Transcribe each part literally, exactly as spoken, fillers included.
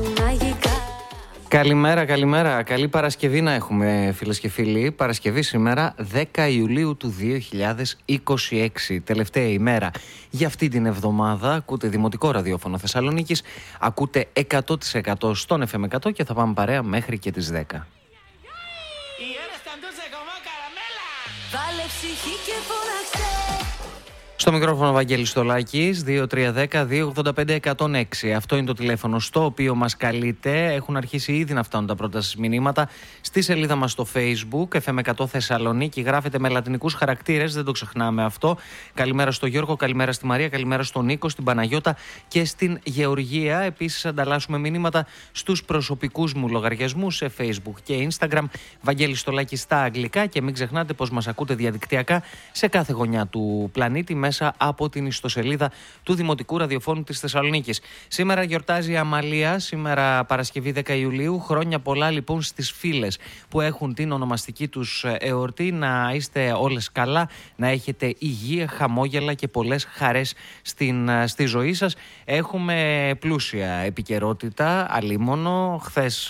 Καλημέρα, καλημέρα. Καλή Παρασκευή να έχουμε, φίλες και φίλοι. Παρασκευή σήμερα, δέκα Ιουλίου του δύο χιλιάδες είκοσι έξι. Τελευταία ημέρα για αυτή την εβδομάδα. Ακούτε Δημοτικό Ραδιόφωνο Θεσσαλονίκης. Ακούτε εκατό τοις εκατό στον εφ εμ εκατό και θα πάμε παρέα μέχρι και τις δέκα. Στο μικρόφωνο Βαγγέλης Στολάκης, δύο τρία ένα μηδέν δύο ογδόντα πέντε εκατόν έξι. Αυτό είναι το τηλέφωνο στο οποίο μας καλείτε. Έχουν αρχίσει ήδη να φτάνουν τα πρώτα σας μηνύματα στη σελίδα μας στο Facebook, εφ εμ εκατό Θεσσαλονίκη. Γράφετε με λατινικούς χαρακτήρες, δεν το ξεχνάμε αυτό. Καλημέρα στο Γιώργο, καλημέρα στη Μαρία, καλημέρα στον Νίκο, στην Παναγιώτα και στην Γεωργία. Επίσης, ανταλλάσσουμε μηνύματα στους προσωπικούς μου λογαριασμούς σε Facebook και Instagram. Βαγγέλης Στολάκης στα αγγλικά και μην ξεχνάτε πως μας ακούτε διαδικτυακά σε κάθε γωνιά του πλανήτη μέσα από την ιστοσελίδα του Δημοτικού Ραδιοφώνου της Θεσσαλονίκης. Σήμερα γιορτάζει η Αμαλία, σήμερα Παρασκευή δέκα Ιουλίου. Χρόνια πολλά λοιπόν στις φίλες που έχουν την ονομαστική τους εορτή. Να είστε όλες καλά, να έχετε υγεία, χαμόγελα και πολλές χαρές στην, στη ζωή σας. Έχουμε πλούσια επικαιρότητα, αλίμονο. Χθες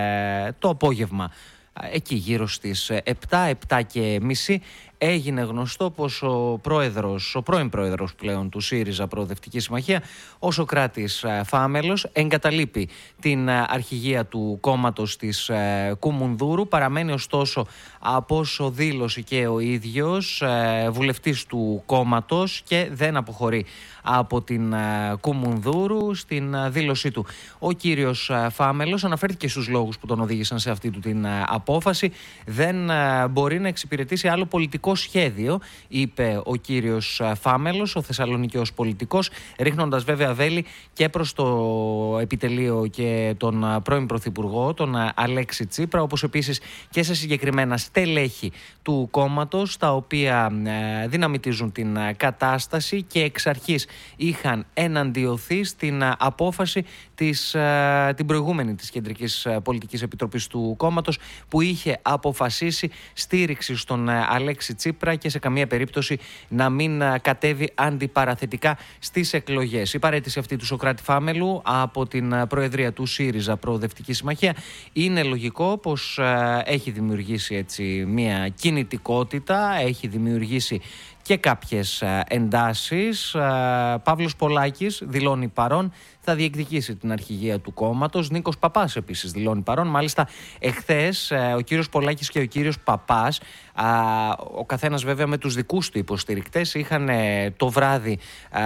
ε, το απόγευμα, εκεί γύρω στις επτά, επτά και μισή, έγινε γνωστό πως ο πρόεδρος, ο πρώην πρόεδρος πλέον του ΣΥΡΙΖΑ Προοδευτική Συμμαχία, ο Σωκράτης Φάμελος, εγκαταλείπει την αρχηγία του κόμματος της Κουμουνδούρου. Παραμένει ωστόσο, από όσο δήλωσε και ο ίδιος, βουλευτής του κόμματος και δεν αποχωρεί από την Κουμουνδούρου. Στην δήλωσή του ο κύριος Φάμελος αναφέρθηκε στους λόγους που τον οδήγησαν σε αυτή του την απόφαση. Δεν μπορεί να εξυπηρετήσει άλλο πολιτικό σχέδιο, είπε ο κύριος Φάμελος, ο θεσσαλονικιός πολιτικός, ρίχνοντας βέβαια βέλη και προς το επιτελείο και τον πρώην πρωθυπουργό, τον Αλέξη Τσίπρα, όπως επίσης και σε συγκεκριμένα στελέχη του κόμματος, τα οποία δυναμητίζουν την κατάσταση και εξ αρχής είχαν εναντιωθεί στην απόφαση της, την προηγούμενη της Κεντρικής Πολιτικής Επιτροπής του κόμματος, που είχε αποφασίσει στήριξη στον Αλέξη Τσίπρα και σε καμία περίπτωση να μην κατέβει αντιπαραθετικά στις εκλογές. Η παραίτηση αυτή του Σωκράτη Φάμελου από την Προεδρία του ΣΥΡΙΖΑ Προοδευτική Συμμαχία είναι λογικό πως έχει δημιουργήσει έτσι μια κινητικότητα, έχει δημιουργήσει και κάποιες εντάσεις. Παύλος Πολάκης δηλώνει παρόν, θα διεκδικήσει την αρχηγία του κόμματος. Νίκος Παπάς επίσης δηλώνει παρόν. Μάλιστα εχθές ο κύριος Πολάκης και ο κύριος Παπάς, ο καθένας βέβαια με τους δικούς του υποστηρικτές, είχαν το βράδυ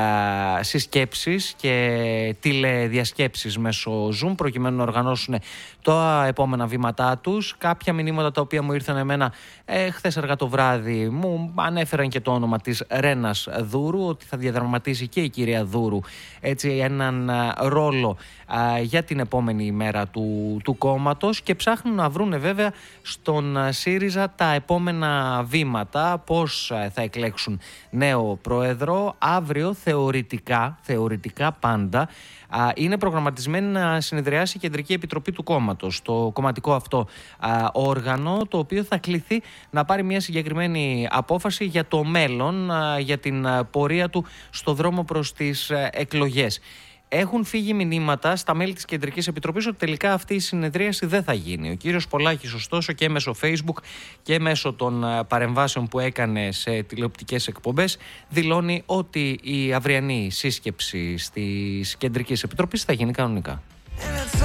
συσκέψεις και τηλεδιασκέψεις μέσω Zoom προκειμένου να οργανώσουν τα επόμενα βήματά τους. Κάποια μηνύματα τα οποία μου ήρθαν εμένα ε, χθες αργά το βράδυ μου ανέφεραν και το όνομα της Ρένας Δούρου, ότι θα διαδραματίσει και η κυρία Δούρου έτσι έναν ρόλο α, για την επόμενη ημέρα του, του κόμματος, και ψάχνουν να βρούνε βέβαια στον ΣΥΡΙΖΑ τα επόμενα βήματα, πώς θα εκλέξουν νέο πρόεδρο. Αύριο θεωρητικά, θεωρητικά πάντα, α, είναι προγραμματισμένη να συνεδριάσει η Κεντρική Επιτροπή του κόμματος, το κομματικό αυτό α, όργανο, το οποίο θα κληθεί να πάρει μια συγκεκριμένη απόφαση για το μέλλον, α, για την πορεία του στο δρόμο προς τις α, εκλογές. Έχουν φύγει μηνύματα στα μέλη της Κεντρικής Επιτροπής ότι τελικά αυτή η συνεδρίαση δεν θα γίνει. Ο κύριος Πολάκης, ωστόσο, και μέσω Facebook και μέσω των παρεμβάσεων που έκανε σε τηλεοπτικές εκπομπές, δηλώνει ότι η αυριανή σύσκεψη της Κεντρικής Επιτροπής θα γίνει κανονικά.